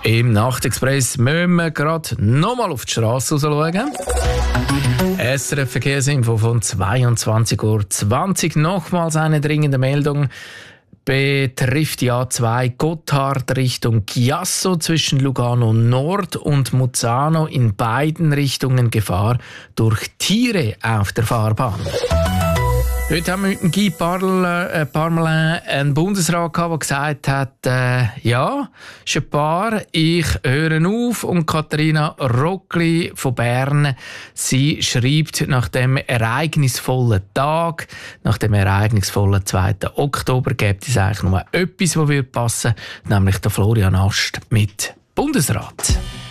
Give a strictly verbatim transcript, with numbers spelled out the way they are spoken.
Im Nachtexpress müssen wir gerade nochmal auf die Straße schauen. S R F Verkehrsinfo von zweiundzwanzig Uhr zwanzig. Nochmals eine dringende Meldung. Betrifft die A zwei Gotthard Richtung Chiasso zwischen Lugano Nord und Muzzano, in beiden Richtungen Gefahr durch Tiere auf der Fahrbahn. Heute haben wir mit dem Guy Parl, äh, Parmelin einen Bundesrat gehabt, der gesagt hat, äh, ja, ist ein paar, ich höre auf. Und Katharina Rockli von Bern, sie schreibt nach dem ereignisvollen Tag, nach dem ereignisvollen zweiten Oktober, gibt es eigentlich nur etwas, was passen würde, nämlich der Florian Ast mit Bundesrat.